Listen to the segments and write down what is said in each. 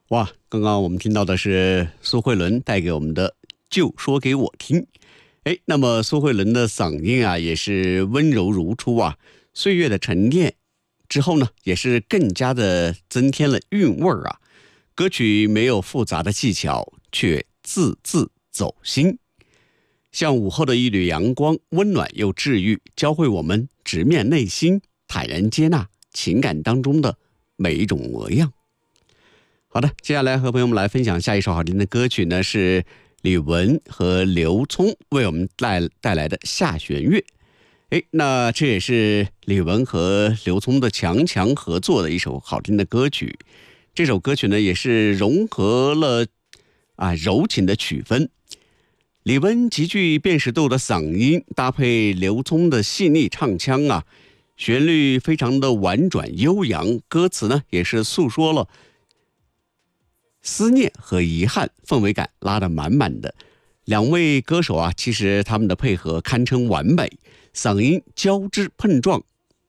哇，刚刚我们听到的是苏慧伦带给我们的就说给我听。那么苏慧伦的嗓音啊也是温柔如初啊，岁月的沉淀之后呢，也是更加的增添了韵味儿啊。歌曲没有复杂的技巧，却字字走心，像午后的一缕阳光，温暖又治愈，教会我们直面内心，坦然接纳情感当中的每一种模样。好的，接下来和朋友们来分享下一首好听的歌曲呢，是李玟和刘聪为我们带来的《下弦月》。那这也是李玟和刘聪的强合作的一首好听的歌曲。这首歌曲呢，也是融合了柔情的曲风。李玟极具辨识度的嗓音，搭配刘聪的细腻唱腔啊，旋律非常的婉转悠扬，歌词呢也是诉说了思念和遗憾，氛围感拉得满满的。两位歌手啊，其实他们的配合堪称完美，嗓音交织碰撞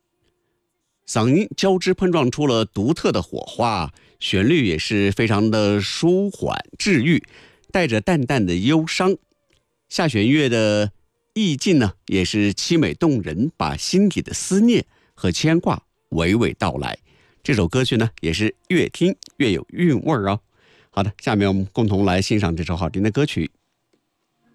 出了独特的火花，旋律也是非常的舒缓治愈，带着淡淡的忧伤。下弦月的意境呢，也是凄美动人，把心底的思念和牵挂娓娓道来。这首歌曲呢，也是越听越有韵味哦。好的，下面我们共同来欣赏这首好听的歌曲。